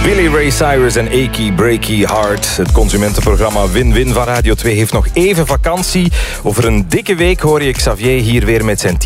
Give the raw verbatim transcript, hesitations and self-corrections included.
Billy Ray Cyrus en Achy Breaky Heart. Het consumentenprogramma Win-Win van Radio twee heeft nog even vakantie. Over een dikke week hoor je Xavier hier weer met zijn